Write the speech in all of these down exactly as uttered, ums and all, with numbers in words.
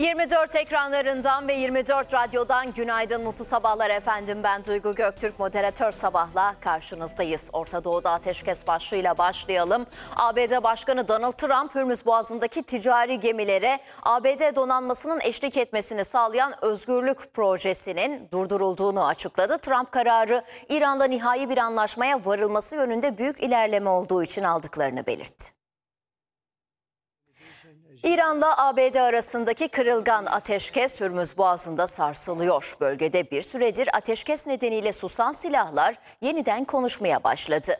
yirmi dört ekranlarından ve yirmi dört radyodan günaydın, mutlu sabahlar efendim. Ben Duygu Göktürk, moderatör Sabah'la karşınızdayız. Orta Doğu'da ateşkes başlığıyla başlayalım. A B D Başkanı Donald Trump, Hürmüz Boğazı'ndaki ticari gemilere A B D donanmasının eşlik etmesini sağlayan Özgürlük Projesi'nin durdurulduğunu açıkladı. Trump kararı İran'la nihai bir anlaşmaya varılması yönünde büyük ilerleme olduğu için aldıklarını belirtti. İran'la A B D arasındaki kırılgan ateşkes Hürmüz Boğazı'nda sarsılıyor. Bölgede bir süredir ateşkes nedeniyle susan silahlar yeniden konuşmaya başladı.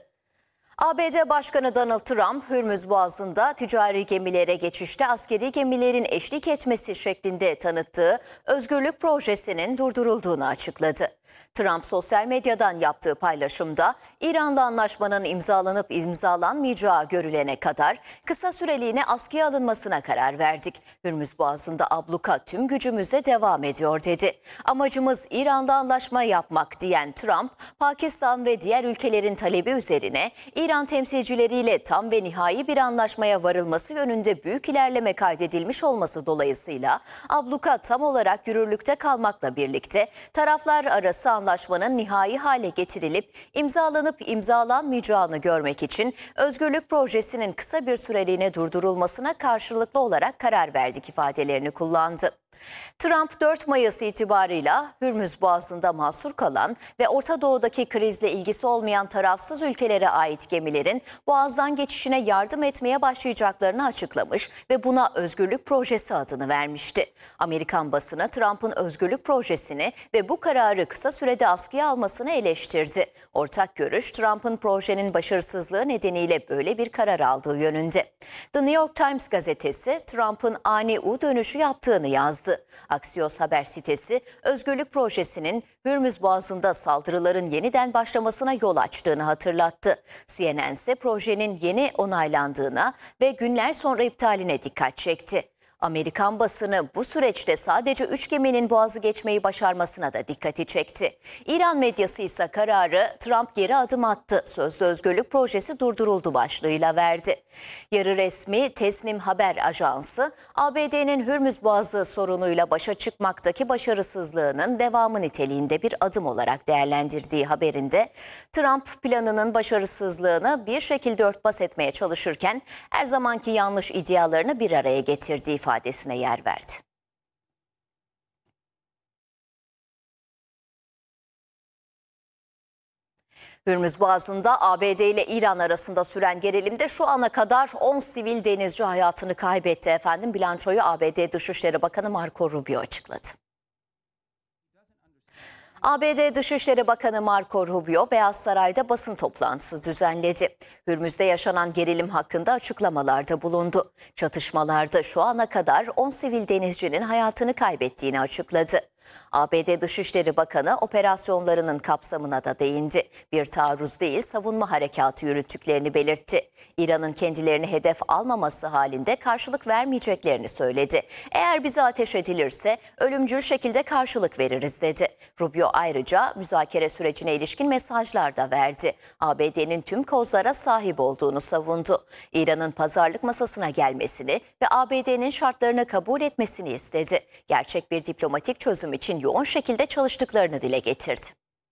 A B D Başkanı Donald Trump, Hürmüz Boğazı'nda ticari gemilere geçişte askeri gemilerin eşlik etmesi şeklinde tanıttığı Özgürlük Projesi'nin durdurulduğunu açıkladı. Trump sosyal medyadan yaptığı paylaşımda İran'la anlaşmanın imzalanıp imzalanmayacağı görülene kadar kısa süreliğine askıya alınmasına karar verdik. Hürmüz Boğazı'nda abluka tüm gücümüze devam ediyor dedi. Amacımız İran'la anlaşma yapmak diyen Trump, Pakistan ve diğer ülkelerin talebi üzerine İran temsilcileriyle tam ve nihai bir anlaşmaya varılması yönünde büyük ilerleme kaydedilmiş olması dolayısıyla abluka tam olarak yürürlükte kalmakla birlikte taraflar arası anlaşmanın nihai hale getirilip imzalanıp imzalanmayacağını görmek için Özgürlük Projesi'nin kısa bir süreliğine durdurulmasına karşılıklı olarak karar verdik ifadelerini kullandı. Trump dört Mayıs itibarıyla Hürmüz Boğazı'nda mahsur kalan ve Orta Doğu'daki krizle ilgisi olmayan tarafsız ülkelere ait gemilerin Boğaz'dan geçişine yardım etmeye başlayacaklarını açıklamış ve buna Özgürlük Projesi adını vermişti. Amerikan basını Trump'ın Özgürlük Projesi'ni ve bu kararı kısa sürede askıya almasını eleştirdi. Ortak görüş, Trump'ın projenin başarısızlığı nedeniyle böyle bir karar aldığı yönünde. The New York Times gazetesi Trump'ın ani U dönüşü yaptığını yazdı. Axios haber sitesi Özgürlük Projesi'nin Hürmüz Boğazı'nda saldırıların yeniden başlamasına yol açtığını hatırlattı. C N N ise projenin yeni onaylandığına ve günler sonra iptaline dikkat çekti. Amerikan basını bu süreçte sadece üç geminin boğazı geçmeyi başarmasına da dikkati çekti. İran medyası ise kararı Trump geri adım attı, sözlü Özgürlük Projesi durduruldu başlığıyla verdi. Yarı resmi Tesnim Haber Ajansı, A B D'nin Hürmüz Boğazı sorunuyla başa çıkmaktaki başarısızlığının devamı niteliğinde bir adım olarak değerlendirdiği haberinde, Trump planının başarısızlığını bir şekilde örtbas etmeye çalışırken her zamanki yanlış iddialarını bir araya getirdiği ifade ifadesine yer verdi. Hürmüz Boğazı'nda A B D ile İran arasında süren gerilimde şu ana kadar on sivil denizci hayatını kaybetti efendim. Bilançoyu A B D Dışişleri Bakanı Marco Rubio açıkladı. A B D Dışişleri Bakanı Marco Rubio, Beyaz Saray'da basın toplantısı düzenledi. Hürmüz'de yaşanan gerilim hakkında açıklamalarda bulundu. Çatışmalarda şu ana kadar on sivil denizcinin hayatını kaybettiğini açıkladı. A B D Dışişleri Bakanı operasyonlarının kapsamına da değindi. Bir taarruz değil, savunma harekatı yürüttüklerini belirtti. İran'ın kendilerini hedef almaması halinde karşılık vermeyeceklerini söyledi. Eğer bize ateş edilirse ölümcül şekilde karşılık veririz dedi. Rubio ayrıca müzakere sürecine ilişkin mesajlar da verdi. A B D'nin tüm kozlara sahip olduğunu savundu. İran'ın pazarlık masasına gelmesini ve A B D'nin şartlarını kabul etmesini istedi. Gerçek bir diplomatik çözüm için yoğun şekilde çalıştıklarını dile getirdi.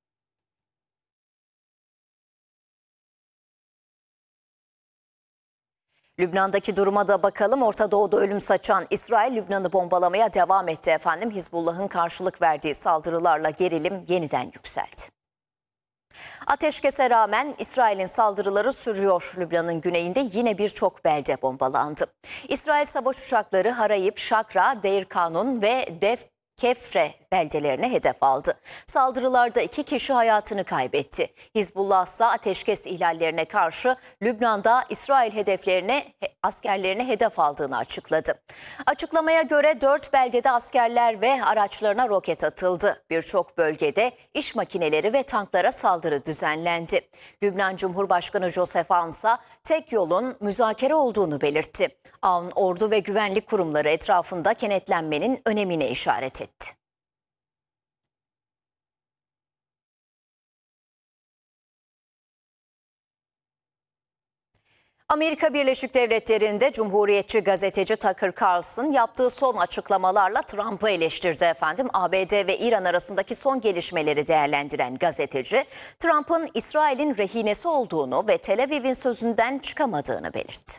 Lübnan'daki duruma da bakalım. Orta Doğu'da ölüm saçan İsrail, Lübnan'ı bombalamaya devam etti efendim. Hizbullah'ın karşılık verdiği saldırılarla gerilim yeniden yükseldi. Ateşkese rağmen İsrail'in saldırıları sürüyor. Lübnan'ın güneyinde yine birçok belde bombalandı. İsrail savaş uçakları Harayip, Şakra, Deir Kanun ve Def Kefre beldelerine hedef aldı. Saldırılarda iki kişi hayatını kaybetti. Hizbullah ise ateşkes ihlallerine karşı Lübnan'da İsrail hedeflerine, askerlerine hedef aldığını açıkladı. Açıklamaya göre dört beldede askerler ve araçlarına roket atıldı. Birçok bölgede iş makineleri ve tanklara saldırı düzenlendi. Lübnan Cumhurbaşkanı Joseph Aoun ise tek yolun müzakere olduğunu belirtti. Aoun, ordu ve güvenlik kurumları etrafında kenetlenmenin önemine işaret etti. Amerika Birleşik Devletleri'nde Cumhuriyetçi gazeteci Tucker Carlson yaptığı son açıklamalarla Trump'ı eleştirdi efendim. A B D ve İran arasındaki son gelişmeleri değerlendiren gazeteci, Trump'ın İsrail'in rehinesi olduğunu ve Tel Aviv'in sözünden çıkamadığını belirtti.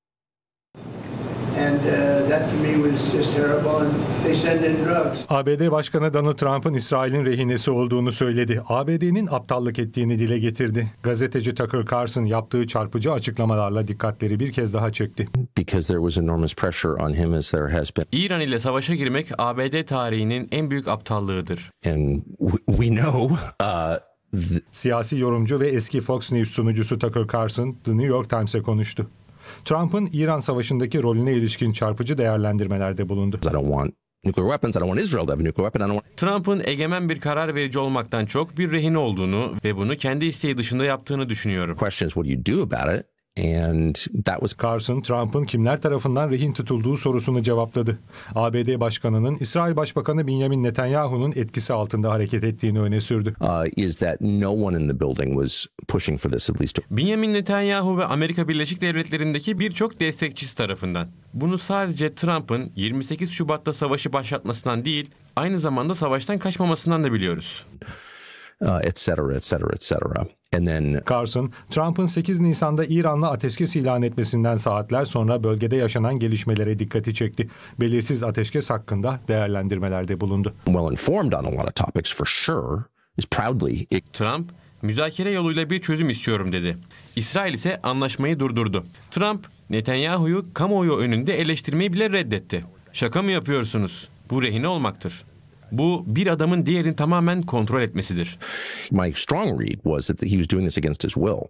And uh, that to me was just terrible. And they send in drugs. A B D Başkanı Donald Trump'ın İsrail'in rehinesi olduğunu söyledi. A B D'nin aptallık ettiğini dile getirdi. Gazeteci Tucker Carlson yaptığı çarpıcı açıklamalarla dikkatleri bir kez daha çekti. Because there was enormous pressure on him as there has been. İran ile savaşa girmek A B D tarihinin en büyük aptallığıdır. And we know uh, th- Siyasi yorumcu ve eski Fox News sunucusu Tucker Carlson, The New York Times'e konuştu. Trump'ın İran Savaşı'ndaki rolüne ilişkin çarpıcı değerlendirmelerde bulundu. I don't want nuclear weapons. I don't want Israel to have a nuclear weapon. I don't want... Trump'ın egemen bir karar verici olmaktan çok bir rehin olduğunu ve bunu kendi isteği dışında yaptığını düşünüyorum. Question is what do you do about it? And that was Carlson, Trump'ın kimler tarafından rehin tutulduğu sorusunu cevapladı. A B D Başkanı'nın İsrail Başbakanı Benjamin Netanyahu'nun etkisi altında hareket ettiğini öne sürdü. uh, is that no one in the building was pushing for this, at least. Benjamin Netanyahu ve Amerika Birleşik Devletleri'ndeki birçok destekçisi tarafından. Bunu sadece Trump'ın yirmi sekiz Şubat'ta savaşı başlatmasından değil, aynı zamanda savaştan kaçmamasından da biliyoruz. Uh, et cetera, et cetera, et cetera. And then Carlson, Trump'ın sekiz Nisan'da İran'la ateşkes ilan etmesinden saatler sonra bölgede yaşanan gelişmelere dikkati çekti. Belirsiz ateşkes hakkında değerlendirmelerde bulundu. well informed on a lot of topics for sure. Is proudly Trump, müzakere yoluyla bir çözüm istiyorum dedi. İsrail ise anlaşmayı durdurdu. Trump, Netanyahu'yu kamuoyu önünde eleştirmeyi bile reddetti. Şaka mı yapıyorsunuz? Bu rehin olmaktır. Bu bir adamın diğerini tamamen kontrol etmesidir. my strong read was that he was doing this against his will.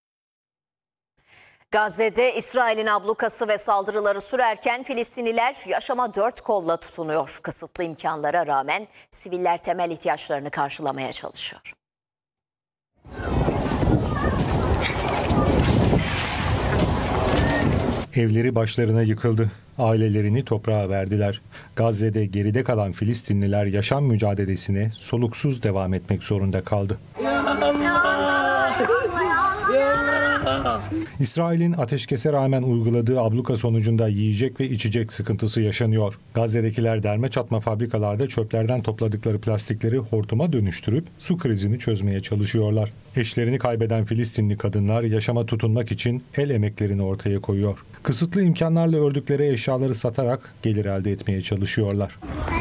Gazze'de İsrail'in ablukası ve saldırıları sürerken Filistinliler yaşama dört kolla tutunuyor. Kısıtlı imkanlara rağmen siviller temel ihtiyaçlarını karşılamaya çalışıyor. Evleri başlarına yıkıldı. Ailelerini toprağa verdiler. Gazze'de geride kalan Filistinliler yaşam mücadelesine soluksuz devam etmek zorunda kaldı. İsrail'in ateşkese rağmen uyguladığı abluka sonucunda yiyecek ve içecek sıkıntısı yaşanıyor. Gazze'dekiler derme çatma fabrikalarda çöplerden topladıkları plastikleri hortuma dönüştürüp su krizini çözmeye çalışıyorlar. Eşlerini kaybeden Filistinli kadınlar yaşama tutunmak için el emeklerini ortaya koyuyor. Kısıtlı imkanlarla ördükleri eşyaları satarak gelir elde etmeye çalışıyorlar.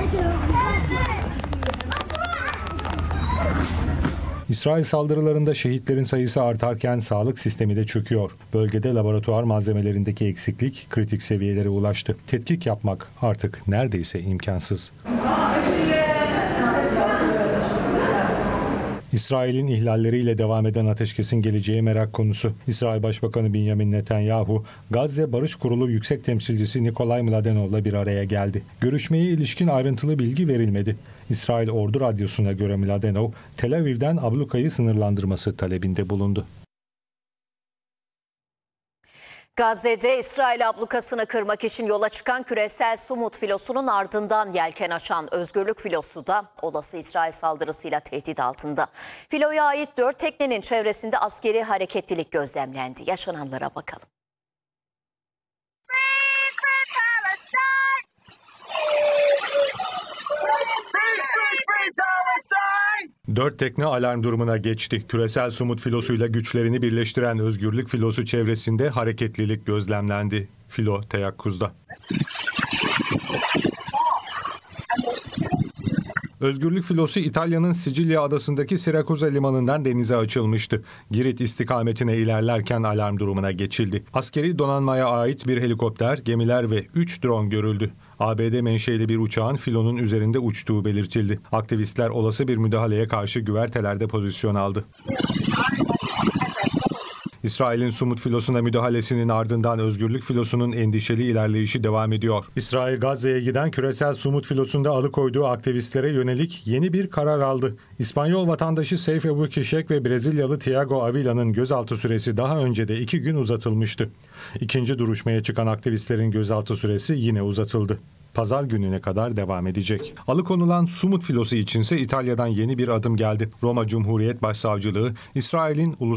İsrail saldırılarında şehitlerin sayısı artarken sağlık sistemi de çöküyor. Bölgede laboratuvar malzemelerindeki eksiklik kritik seviyelere ulaştı. Tetkik yapmak artık neredeyse imkansız. İsrail'in ihlalleriyle devam eden ateşkesin geleceği merak konusu. İsrail Başbakanı Benjamin Netanyahu, Gazze Barış Kurulu Yüksek Temsilcisi Nikolay Mladenov'la bir araya geldi. Görüşmeye ilişkin ayrıntılı bilgi verilmedi. İsrail Ordu Radyosu'na göre Mladenov, Tel Aviv'den ablukayı sınırlandırması talebinde bulundu. Gazze'de İsrail ablukasını kırmak için yola çıkan küresel Sumut filosunun ardından yelken açan Özgürlük filosu da olası İsrail saldırısıyla tehdit altında. Filoya ait dört teknenin çevresinde askeri hareketlilik gözlemlendi. Yaşananlara bakalım. Dört tekne alarm durumuna geçti. Küresel Sumut filosuyla güçlerini birleştiren Özgürlük filosu çevresinde hareketlilik gözlemlendi. Filo teyakkuzda. Özgürlük filosu İtalya'nın Sicilya adasındaki Sirakuza limanından denize açılmıştı. Girit istikametine ilerlerken alarm durumuna geçildi. Askeri donanmaya ait bir helikopter, gemiler ve üç drone görüldü. A B D menşeli bir uçağın filonun üzerinde uçtuğu belirtildi. Aktivistler olası bir müdahaleye karşı güvertelerde pozisyon aldı. İsrail'in Sumut filosuna müdahalesinin ardından Özgürlük filosunun endişeli ilerleyişi devam ediyor. İsrail, Gazze'ye giden küresel Sumut filosunda alıkoyduğu aktivistlere yönelik yeni bir karar aldı. İspanyol vatandaşı Seyf Ebukişek ve Brezilyalı Tiago Avila'nın gözaltı süresi daha önce de iki gün uzatılmıştı. İkinci duruşmaya çıkan aktivistlerin gözaltı süresi yine uzatıldı. Pazar gününe kadar devam edecek. Alıkonulan Sumut filosu içinse İtalya'dan yeni bir adım geldi. Roma Cumhuriyet Başsavcılığı, İsrail'in ulusal